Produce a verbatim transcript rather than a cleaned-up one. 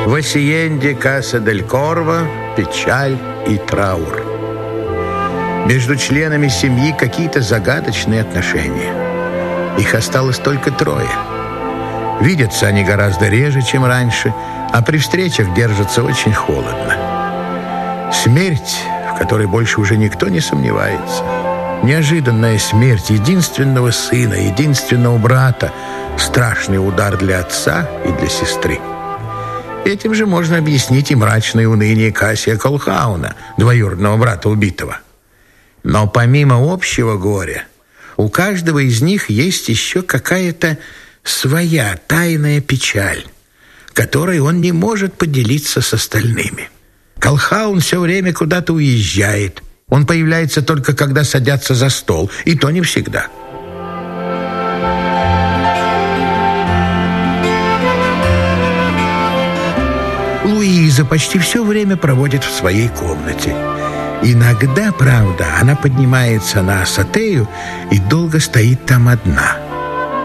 В Асиенде Каса-дель-Корво печаль и траур. Между членами семьи какие-то загадочные отношения. Их осталось только трое. Видятся они гораздо реже, чем раньше, а при встречах держатся очень холодно. Смерть, в которой больше уже никто не сомневается. Неожиданная смерть единственного сына, единственного брата. Страшный удар для отца и для сестры. Этим же можно объяснить и мрачное уныние Кассия Колхауна, двоюродного брата убитого. Но помимо общего горя, у каждого из них есть еще какая-то своя тайная печаль, которой он не может поделиться с остальными. Колхаун все время куда-то уезжает. Он появляется только когда садятся за стол, и то не всегда. Луиза почти все время проводит в своей комнате. Иногда, правда, она поднимается на асатею и долго стоит там одна.